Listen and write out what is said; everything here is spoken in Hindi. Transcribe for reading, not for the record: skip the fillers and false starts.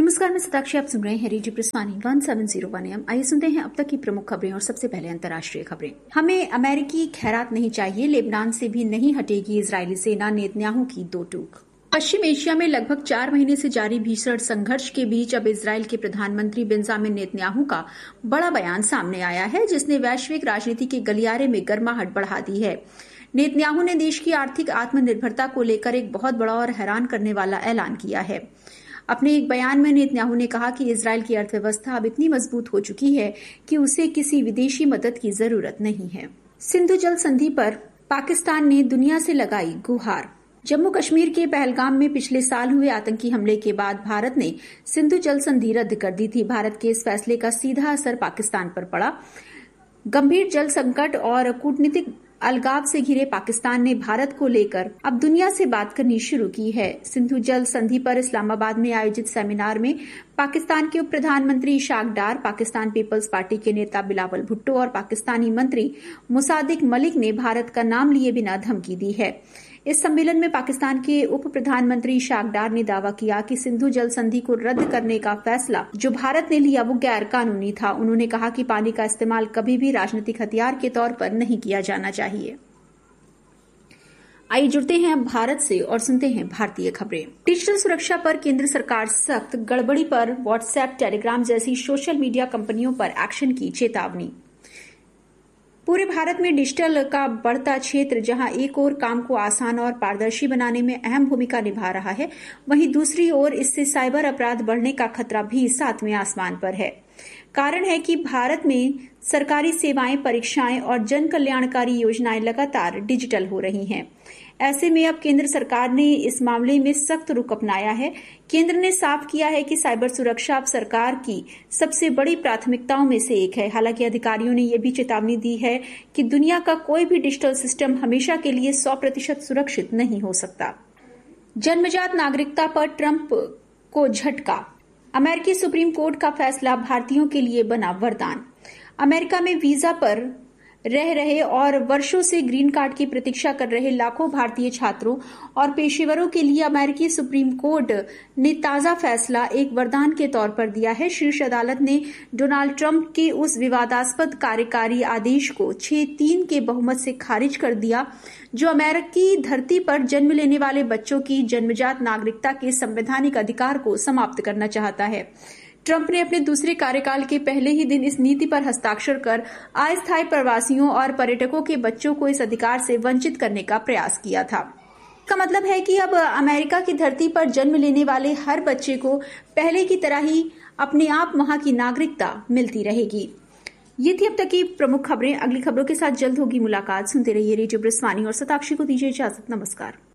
नमस्कार, मैं सताक्षी। आप सुन रहे हैं रेडियो प्रस्वानी 1701 AM। आइए सुनते हैं अब तक की प्रमुख खबरें और सबसे पहले अंतर्राष्ट्रीय खबरें। हमें अमेरिकी खैरात नहीं चाहिए, लेबनान से भी नहीं हटेगी इजरायली सेना, नेतन्याहू की दो टूक। पश्चिम एशिया में लगभग 4 महीने से जारी भीषण संघर्ष के बीच अब इजरायल के प्रधानमंत्री बेंजामिन नेतन्याहू का बड़ा बयान सामने आया है, जिसने वैश्विक राजनीति के गलियारे में गर्माहट बढ़ा दी है। नेतन्याहू ने देश की आर्थिक आत्मनिर्भरता को लेकर एक बहुत बड़ा और हैरान करने वाला ऐलान किया है। अपने एक बयान में नेतन्याहू ने कहा कि इजरायल की अर्थव्यवस्था अब इतनी मजबूत हो चुकी है कि उसे किसी विदेशी मदद की जरूरत नहीं है। सिंधु जल संधि पर पाकिस्तान ने दुनिया से लगाई गुहार। जम्मू कश्मीर के पहलगाम में पिछले साल हुए आतंकी हमले के बाद भारत ने सिंधु जल संधि रद्द कर दी थी। भारत के इस फैसले का सीधा असर पाकिस्तान पर पड़ा। गंभीर जल संकट और कूटनीतिक अलगाव से घिरे पाकिस्तान ने भारत को लेकर अब दुनिया से बात करनी शुरू की है। सिंधु जल संधि पर इस्लामाबाद में आयोजित सेमिनार में पाकिस्तान के उप प्रधानमंत्री इशाक डार, पाकिस्तान पीपल्स पार्टी के नेता बिलावल भुट्टो और पाकिस्तानी मंत्री मुसादिक मलिक ने भारत का नाम लिए बिना धमकी दी है। इस सम्मेलन में पाकिस्तान के उप प्रधानमंत्री इशाक डार ने दावा किया कि सिंधु जल संधि को रद्द करने का फैसला जो भारत ने लिया वो गैर कानूनी था। उन्होंने कहा कि पानी का इस्तेमाल कभी भी राजनीतिक हथियार के तौर पर नहीं किया जाना चाहिए। आइए जुड़ते हैं अब भारत से और सुनते हैं भारतीय खबरें। डिजिटल सुरक्षा पर केंद्र सरकार सख्त, गड़बड़ी पर व्हाट्सएप, टेलीग्राम जैसी सोशल मीडिया कंपनियों पर एक्शन की चेतावनी। पूरे भारत में डिजिटल का बढ़ता क्षेत्र जहां एक ओर काम को आसान और पारदर्शी बनाने में अहम भूमिका निभा रहा है, वहीं दूसरी ओर इससे साइबर अपराध बढ़ने का खतरा भी सातवें आसमान पर है। कारण है कि भारत में सरकारी सेवाएं, परीक्षाएं और जन कल्याणकारी योजनाएं लगातार डिजिटल हो रही हैं। ऐसे में अब केंद्र सरकार ने इस मामले में सख्त रुख अपनाया है। केंद्र ने साफ किया है कि साइबर सुरक्षा अब सरकार की सबसे बड़ी प्राथमिकताओं में से एक है। हालांकि अधिकारियों ने यह भी चेतावनी दी है कि दुनिया का कोई भी डिजिटल सिस्टम हमेशा के लिए 100% सुरक्षित नहीं हो सकता। जन्मजात नागरिकता पर ट्रंप को झटका। अमेरिकी सुप्रीम कोर्ट का फैसला भारतीयों के लिए बना वरदान। अमेरिका में वीजा पर रह रहे और वर्षों से ग्रीन कार्ड की प्रतीक्षा कर रहे लाखों भारतीय छात्रों और पेशेवरों के लिए अमेरिकी सुप्रीम कोर्ट ने ताजा फैसला एक वरदान के तौर पर दिया है। शीर्ष अदालत ने डोनाल्ड ट्रंप के उस विवादास्पद कार्यकारी आदेश को 6-3 के बहुमत से खारिज कर दिया, जो अमेरिकी धरती पर जन्म लेने वाले बच्चों की जन्मजात नागरिकता के संवैधानिक अधिकार को समाप्त करना चाहता है। ट्रंप ने अपने दूसरे कार्यकाल के पहले ही दिन इस नीति पर हस्ताक्षर कर अस्थायी प्रवासियों और पर्यटकों के बच्चों को इस अधिकार से वंचित करने का प्रयास किया था। इसका मतलब है कि अब अमेरिका की धरती पर जन्म लेने वाले हर बच्चे को पहले की तरह ही अपने आप वहां की नागरिकता मिलती रहेगी। ये थी अब तक की प्रमुख खबरें। अगली खबरों के साथ जल्द होगी मुलाकात। सुनते रहिए रेडियो प्रस्वानी और सताक्षी को दीजिए इजाजत। नमस्कार।